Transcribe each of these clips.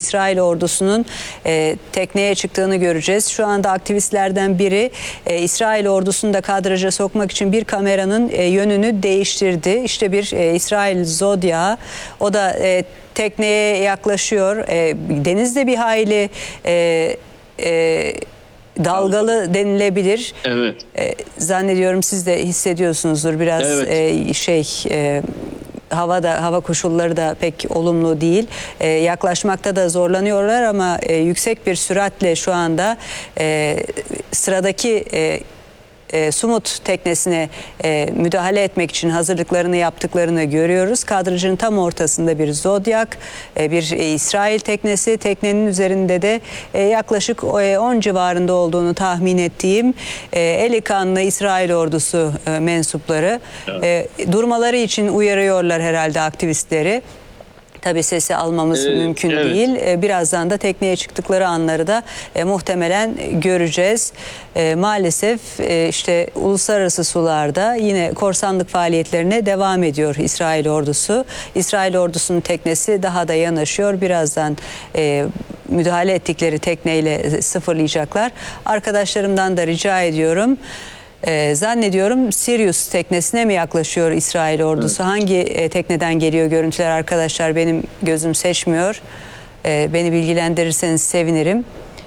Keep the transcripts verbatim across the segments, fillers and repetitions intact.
İsrail ordusunun e, tekneye çıktığını göreceğiz. Şu anda aktivistlerden biri e, İsrail ordusunu da kadraja sokmak için bir kameranın e, yönünü değiştirdi. İşte bir e, İsrail Zodiac, o da e, tekneye yaklaşıyor. E, denizde bir hayli e, e, dalgalı denilebilir. Evet. E, zannediyorum siz de hissediyorsunuzdur biraz Evet. e, şey e, hava da hava koşulları da pek olumlu değil. E, yaklaşmakta da zorlanıyorlar ama e, yüksek bir süratle şu anda e, sıradaki e, E, Sumut teknesine e, müdahale etmek için hazırlıklarını yaptıklarını görüyoruz. Kadrajın tam ortasında bir Zodiac, e, bir e, İsrail teknesi. Teknenin üzerinde de e, yaklaşık e, on civarında olduğunu tahmin ettiğim e, eli kanlı İsrail ordusu e, mensupları. Evet. E, durmaları için uyarıyorlar herhalde aktivistleri. Tabii sesi almamız ee, mümkün evet. değil. Ee, birazdan da tekneye çıktıkları anları da e, muhtemelen göreceğiz. E, maalesef e, işte uluslararası sularda yine korsanlık faaliyetlerine devam ediyor İsrail ordusu. İsrail ordusunun teknesi daha da yanaşıyor. Birazdan e, müdahale ettikleri tekneyle sıfırlayacaklar. Arkadaşlarımdan da rica ediyorum. Ee, zannediyorum Sirius teknesine mi yaklaşıyor İsrail ordusu? Evet. Hangi e, tekneden geliyor görüntüler arkadaşlar? Benim gözüm seçmiyor. Ee, beni bilgilendirirseniz sevinirim.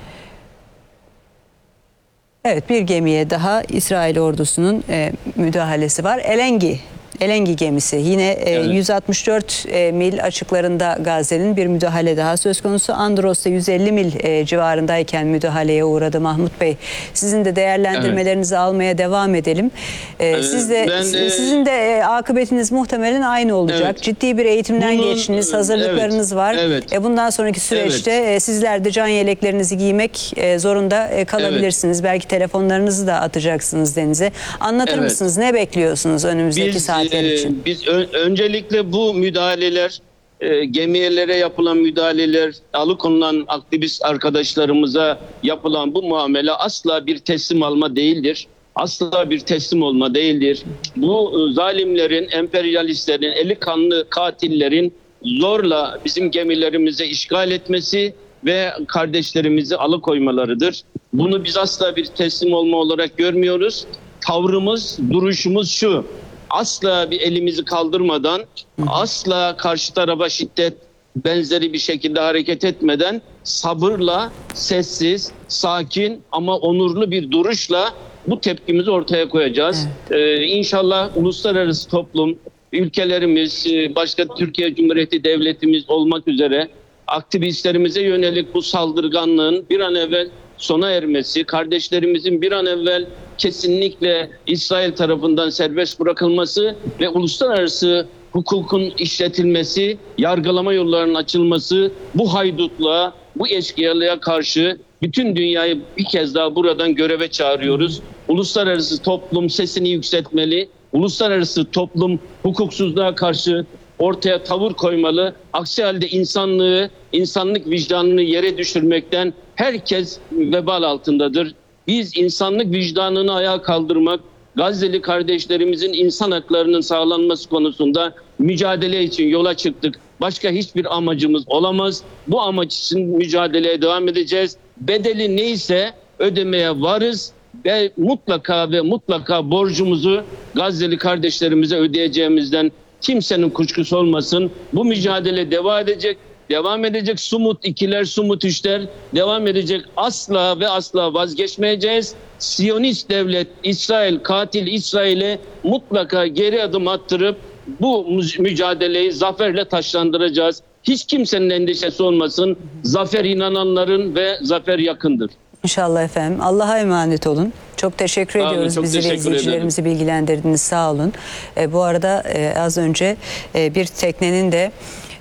Evet, bir gemiye daha İsrail ordusunun e, müdahalesi var. Elengi. Elengi gemisi yine evet. yüz altmış dört mil açıklarında Gazze'nin bir müdahale daha söz konusu. Andros'ta yüz elli mil civarındayken müdahaleye uğradı Mahmut Bey. Sizin de değerlendirmelerinizi evet. almaya devam edelim. Evet, Siz de ben, sizin de akıbetiniz muhtemelen aynı olacak. Evet. Ciddi bir eğitimden Bunun, geçtiniz, hazırlıklarınız evet. var. Evet. Bundan sonraki süreçte evet. sizler de can yeleklerinizi giymek zorunda kalabilirsiniz. Evet. Belki telefonlarınızı da atacaksınız denize. Anlatır evet. mısınız? Ne bekliyorsunuz önümüzdeki Biz, saat? Ee, biz ön, öncelikle bu müdahaleler, e, gemilere yapılan müdahaleler, alıkonulan aktivist arkadaşlarımıza yapılan bu muamele asla bir teslim alma değildir. Asla bir teslim olma değildir. Bu e, zalimlerin, emperyalistlerin, eli kanlı katillerin zorla bizim gemilerimize işgal etmesi ve kardeşlerimizi alıkoymalarıdır. Bunu biz asla bir teslim olma olarak görmüyoruz. Tavrımız, duruşumuz şu: asla bir elimizi kaldırmadan, hı hı. asla karşı tarafa şiddet benzeri bir şekilde hareket etmeden sabırla, sessiz, sakin ama onurlu bir duruşla bu tepkimizi ortaya koyacağız. Ee, İnşallah uluslararası toplum, ülkelerimiz, başka Türkiye Cumhuriyeti Devletimiz olmak üzere aktivistlerimize yönelik bu saldırganlığın bir an evvel sona ermesi, kardeşlerimizin bir an evvel kesinlikle İsrail tarafından serbest bırakılması ve uluslararası hukukun işletilmesi, yargılama yollarının açılması, bu haydutluğa, bu eşkıyalığa karşı bütün dünyayı bir kez daha buradan göreve çağırıyoruz. Uluslararası toplum sesini yükseltmeli, uluslararası toplum hukuksuzluğa karşı ortaya tavır koymalı. Aksi halde insanlığı, insanlık vicdanını yere düşürmekten herkes vebal altındadır. Biz insanlık vicdanını ayağa kaldırmak, Gazze'li kardeşlerimizin insan haklarının sağlanması konusunda mücadele için yola çıktık. Başka hiçbir amacımız olamaz. Bu amaç için mücadeleye devam edeceğiz. Bedeli neyse ödemeye varız ve mutlaka ve mutlaka borcumuzu Gazze'li kardeşlerimize ödeyeceğimizden kimsenin kuşkusu olmasın. Bu mücadele devam edecek. Devam edecek. Sumut ikiler, Sumut üçler devam edecek. Asla ve asla vazgeçmeyeceğiz. Siyonist devlet, İsrail, katil İsrail'e mutlaka geri adım attırıp bu mücadeleyi zaferle taçlandıracağız. Hiç kimsenin endişesi olmasın. Zafer inananların ve zafer yakındır. İnşallah efendim. Allah'a emanet olun. Çok teşekkür Sağ ediyoruz. Olun, Bizi ve izleyicilerimizi ederim. bilgilendirdiniz. Sağ olun. E, bu arada e, az önce e, bir teknenin de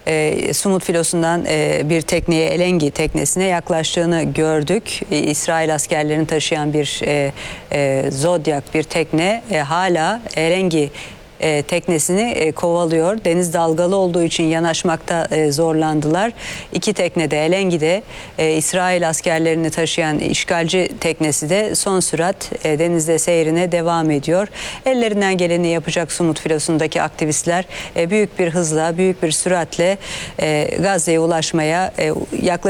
E, Sumut filosundan e, bir tekneye, Elengi teknesine yaklaştığını gördük. E, İsrail askerlerini taşıyan bir e, e, Zodiac bir tekne e, hala Elengi e, teknesini e, kovalıyor. Deniz dalgalı olduğu için yanaşmakta e, zorlandılar. İki tekne de Elengi'de e, İsrail askerlerini taşıyan işgalci teknesi de son sürat e, denizde seyrine devam ediyor. Ellerinden geleni yapacak Sumut filosundaki aktivistler e, büyük bir hızla, büyük bir süratle e, Gazze'ye ulaşmaya e, yaklaşıyor.